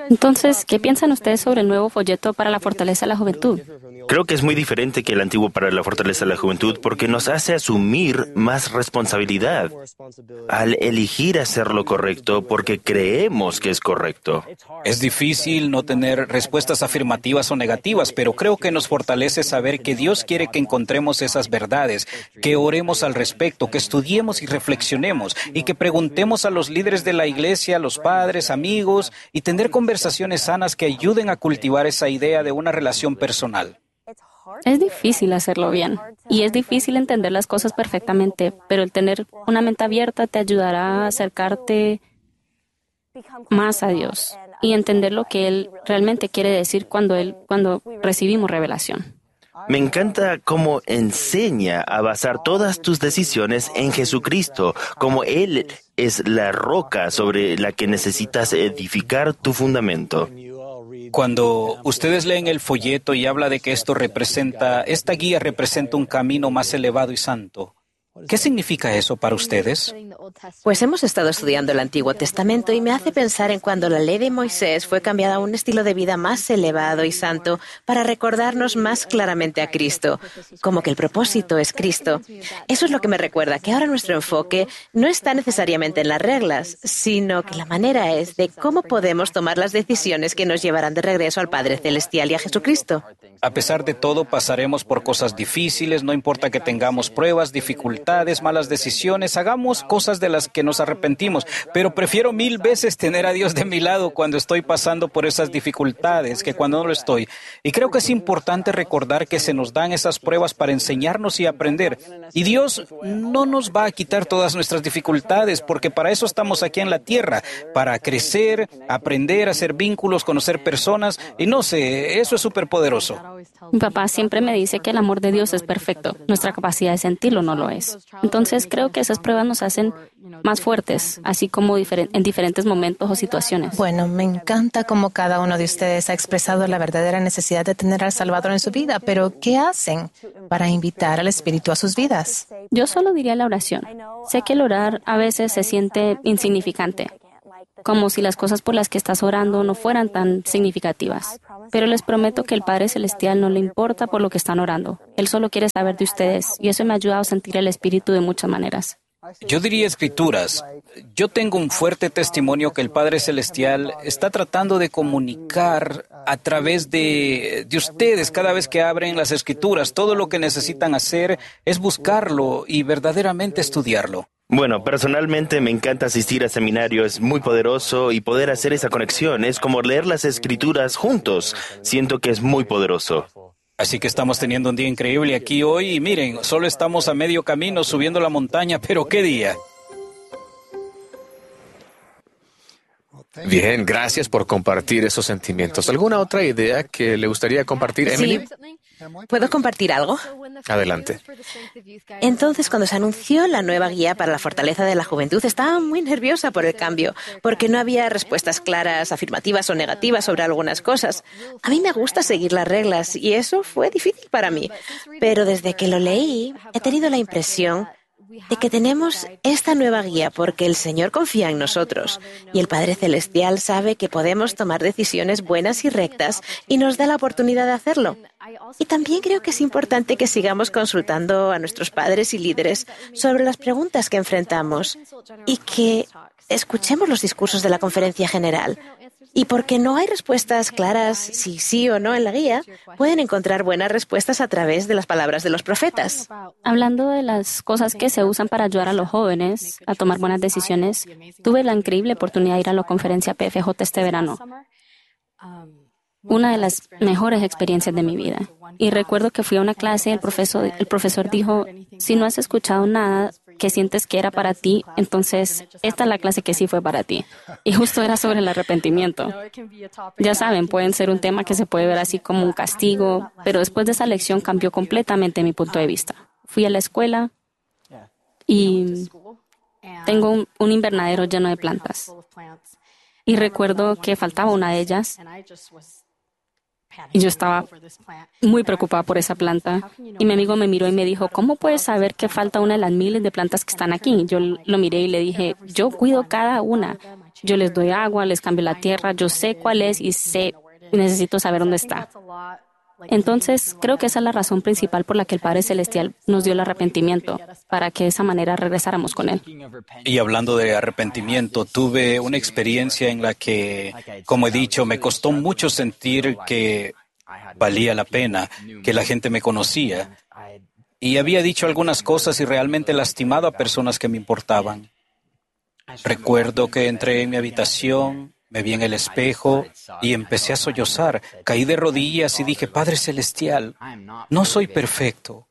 Entonces, ¿qué piensan ustedes sobre el nuevo folleto para la fortaleza de la juventud? Creo que es muy diferente que el antiguo para la fortaleza de la juventud porque nos hace asumir más responsabilidad al elegir hacer lo correcto porque creemos que es correcto. Es difícil no tener respuestas afirmativas o negativas, pero creo que nos fortalece saber que Dios quiere que encontremos esas verdades, que oremos al respecto, que estudiemos y reflexionemos y que preguntemos a los líderes de la iglesia, a los padres, amigos y tener conversaciones sanas que ayuden a cultivar esa idea de una relación personal. Es difícil hacerlo bien y es difícil entender las cosas perfectamente, pero el tener una mente abierta te ayudará a acercarte más a Dios y entender lo que Él realmente quiere decir cuando recibimos revelación. Me encanta cómo enseña a basar todas tus decisiones en Jesucristo, como Él es la roca sobre la que necesitas edificar tu fundamento. Cuando ustedes leen el folleto y habla de que esta guía representa un camino más elevado y santo, ¿qué significa eso para ustedes? Pues hemos estado estudiando el Antiguo Testamento y me hace pensar en cuando la ley de Moisés fue cambiada a un estilo de vida más elevado y santo para recordarnos más claramente a Cristo, como que el propósito es Cristo. Eso es lo que me recuerda que ahora nuestro enfoque no está necesariamente en las reglas, sino que la manera es de cómo podemos tomar las decisiones que nos llevarán de regreso al Padre Celestial y a Jesucristo. A pesar de todo, pasaremos por cosas difíciles, no importa que tengamos pruebas, dificultades, malas decisiones, hagamos cosas de las que nos arrepentimos, pero prefiero 1000 veces tener a Dios de mi lado cuando estoy pasando por esas dificultades que cuando no lo estoy. Y creo que es importante recordar que se nos dan esas pruebas para enseñarnos y aprender. Y Dios no nos va a quitar todas nuestras dificultades, porque para eso estamos aquí en la tierra, para crecer, aprender, hacer vínculos, conocer personas, y no sé, eso es súper poderoso. Mi papá siempre me dice que el amor de Dios es perfecto. Nuestra capacidad de sentirlo no lo es. Entonces creo que esas pruebas nos hacen más fuertes, así como en diferentes momentos o situaciones. Bueno, me encanta cómo cada uno de ustedes ha expresado la verdadera necesidad de tener al Salvador en su vida, pero ¿qué hacen para invitar al Espíritu a sus vidas? Yo solo diría la oración. Sé que el orar a veces se siente insignificante, como si las cosas por las que estás orando no fueran tan significativas. Pero les prometo que el Padre Celestial no le importa por lo que están orando. Él solo quiere saber de ustedes y eso me ha ayudado a sentir el Espíritu de muchas maneras. Yo diría escrituras. Yo tengo un fuerte testimonio que el Padre Celestial está tratando de comunicar a través de ustedes cada vez que abren las escrituras. Todo lo que necesitan hacer es buscarlo y verdaderamente estudiarlo. Bueno, personalmente me encanta asistir a seminarios, es muy poderoso y poder hacer esa conexión. Es como leer las escrituras juntos. Siento que es muy poderoso. Así que estamos teniendo un día increíble aquí hoy y miren, solo estamos a medio camino subiendo la montaña, pero ¡qué día! Bien, gracias por compartir esos sentimientos. ¿Alguna otra idea que le gustaría compartir, Emily? ¿Puedo compartir algo? Adelante. Entonces, cuando se anunció la nueva guía para la fortaleza de la juventud, estaba muy nerviosa por el cambio, porque no había respuestas claras, afirmativas o negativas sobre algunas cosas. A mí me gusta seguir las reglas y eso fue difícil para mí. Pero desde que lo leí, he tenido la impresión de que tenemos esta nueva guía porque el Señor confía en nosotros y el Padre Celestial sabe que podemos tomar decisiones buenas y rectas y nos da la oportunidad de hacerlo. Y también creo que es importante que sigamos consultando a nuestros padres y líderes sobre las preguntas que enfrentamos y que escuchemos los discursos de la conferencia general. Y porque no hay respuestas claras si sí o no en la guía, pueden encontrar buenas respuestas a través de las palabras de los profetas. Hablando de las cosas que se usan para ayudar a los jóvenes a tomar buenas decisiones, tuve la increíble oportunidad de ir a la conferencia PFJ este verano. Una de las mejores experiencias de mi vida. Y recuerdo que fui a una clase y el profesor dijo, si no has escuchado nada que sientes que era para ti, entonces esta es la clase que sí fue para ti. Y justo era sobre el arrepentimiento. Ya saben, pueden ser un tema que se puede ver así como un castigo, pero después de esa lección cambió completamente mi punto de vista. Fui a la escuela y tengo un invernadero lleno de plantas. Y recuerdo que faltaba una de ellas Y yo estaba muy preocupada por esa planta. Y mi amigo me miró y me dijo, ¿cómo puedes saber que falta una de las miles de plantas que están aquí? Yo lo miré y le dije, yo cuido cada una. Yo les doy agua, les cambio la tierra, yo sé cuál es y necesito saber dónde está. Entonces, creo que esa es la razón principal por la que el Padre Celestial nos dio el arrepentimiento, para que de esa manera regresáramos con Él. Y hablando de arrepentimiento, tuve una experiencia en la que, como he dicho, me costó mucho sentir que valía la pena, que la gente me conocía. Y había dicho algunas cosas y realmente lastimado a personas que me importaban. Recuerdo que entré en mi habitación, me vi en el espejo y empecé a sollozar. Caí de rodillas y dije, Padre Celestial, no soy perfecto.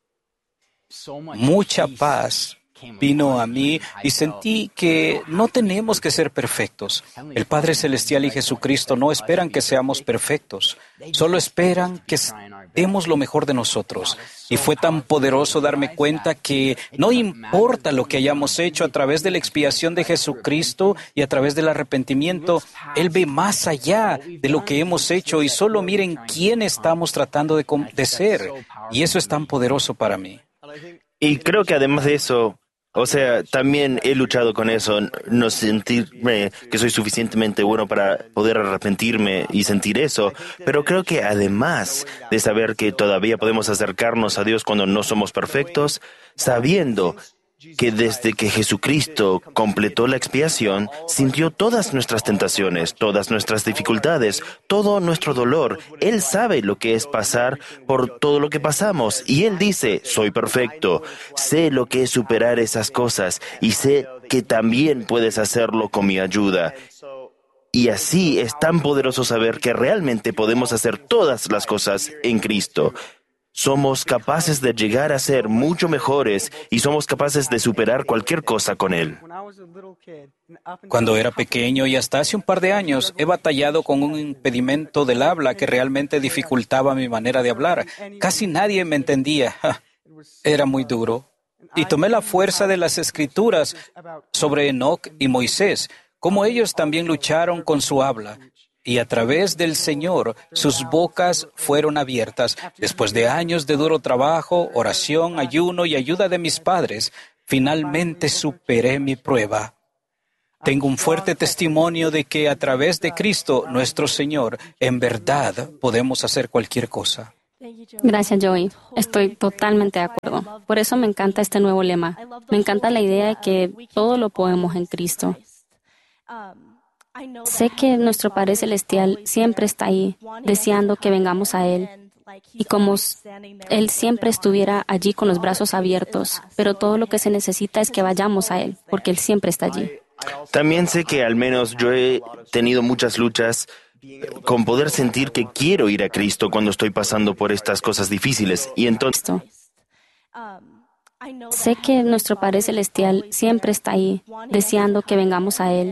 Mucha paz vino a mí y sentí que no tenemos que ser perfectos. El Padre Celestial y Jesucristo no esperan que seamos perfectos, solo esperan que demos lo mejor de nosotros. Y fue tan poderoso darme cuenta que no importa lo que hayamos hecho a través de la expiación de Jesucristo y a través del arrepentimiento, Él ve más allá de lo que hemos hecho y solo miren quién estamos tratando de ser. Y eso es tan poderoso para mí. Y creo que además de eso, también he luchado con eso, no sentirme que soy suficientemente bueno para poder arrepentirme y sentir eso, pero creo que además de saber que todavía podemos acercarnos a Dios cuando no somos perfectos, sabiendo que desde que Jesucristo completó la expiación, sintió todas nuestras tentaciones, todas nuestras dificultades, todo nuestro dolor. Él sabe lo que es pasar por todo lo que pasamos. Y Él dice, soy perfecto, sé lo que es superar esas cosas y sé que también puedes hacerlo con mi ayuda. Y así es tan poderoso saber que realmente podemos hacer todas las cosas en Cristo. Somos capaces de llegar a ser mucho mejores y somos capaces de superar cualquier cosa con Él. Cuando era pequeño y hasta hace un par de años, he batallado con un impedimento del habla que realmente dificultaba mi manera de hablar. Casi nadie me entendía. Era muy duro. Y tomé la fuerza de las Escrituras sobre Enoc y Moisés, como ellos también lucharon con su habla. Y a través del Señor, sus bocas fueron abiertas. Después de años de duro trabajo, oración, ayuno y ayuda de mis padres, finalmente superé mi prueba. Tengo un fuerte testimonio de que a través de Cristo, nuestro Señor, en verdad podemos hacer cualquier cosa. Gracias, Joey. Estoy totalmente de acuerdo. Por eso me encanta este nuevo lema. Me encanta la idea de que todo lo podemos en Cristo. Sé que nuestro Padre Celestial siempre está ahí, deseando que vengamos a Él. Y como Él siempre estuviera allí con los brazos abiertos, pero todo lo que se necesita es que vayamos a Él, porque Él siempre está allí. También sé que al menos yo he tenido muchas luchas con poder sentir que quiero ir a Cristo cuando estoy pasando por estas cosas difíciles. Y entonces sé que nuestro Padre Celestial siempre está ahí, deseando que vengamos a Él.